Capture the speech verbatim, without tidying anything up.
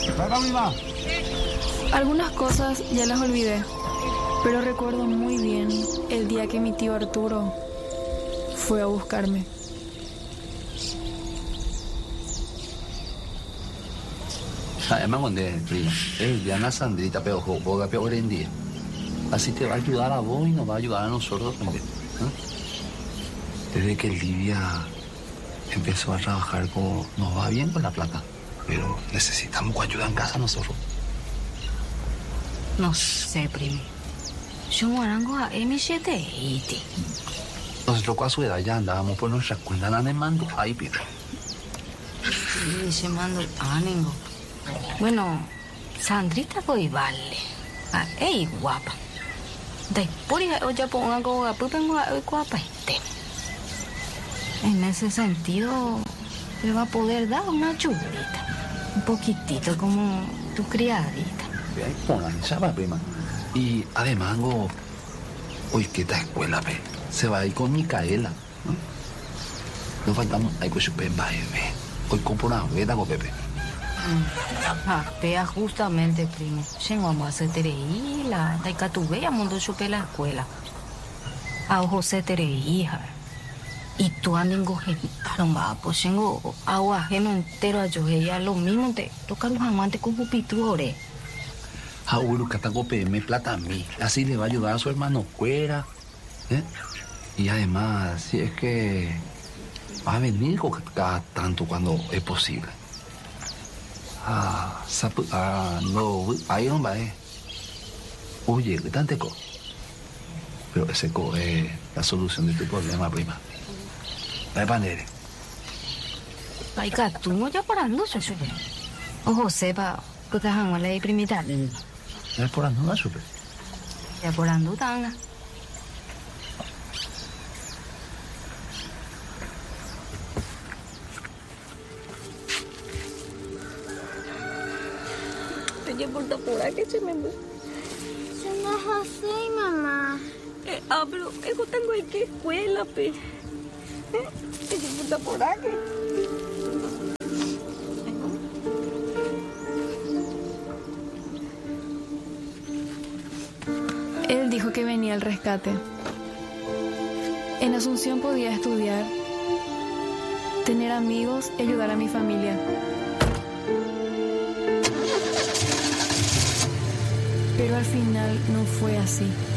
Algunas cosas ya las olvidé, pero recuerdo muy bien el día que mi tío Arturo fue a buscarme. Además, cuando prima, es Diana Sandrita, pero boga peor en día. Así te va a ayudar a vos y nos va a ayudar a nosotros también. ¿Eh? Desde que Livia empezó a trabajar, con, nos va bien con la plata, pero necesitamos ayuda en casa nosotros. No sé, primo. Yo morango a M siete iti. Nosotros con su edad ya andábamos por nuestra cuenta en mando ahí, pero. Sí, se mando ánimo. Bueno, Sandrita voy vale. Ah, ey, guapa. Después ya pongo algo a pupengo a guapa este. En ese sentido, le va a poder dar una chulita. Un poquitito como tu criadita. Pongan esa prima. Y además, go, hoy que esta escuela, pe, se va a ir con Micaela. ¿No? Nos faltamos ahí con su pemba, bebé. Hoy compro una veta con Pepe. Ah, pea justamente, primo. Llego a hacer tereí, la taika tu bella mundo chupe la escuela. A José tereí, hija. Y tú andas gestaron, va, pues tengo agua ajeno entero a yo, ella lo mismo te toca los amantes con pupitores. Abuelo, que tengo P M plata a mí. Así le va a ayudar a su hermano fuera. ¿Eh? Y además, si es que va a venir cada tanto cuando es posible. Ah, sapu, ah, no, ahí no va, eh. Oye, ¿qué tanto co? Pero ese co es la solución de tu problema, prima. No panere. Taika, tú no ya parando, yo supe. O José, pa, que te han la primita. No es por andar, no supe. Ya por andar, tanga. Oye, por tapura que se me... Se me José, mamá. Eh, ah, pero eso tengo en qué escuela, pe. Eh, oye, por tapura que... Él dijo que venía al rescate. En Asunción podía estudiar, tener amigos y ayudar a mi familia. Pero al final no fue así.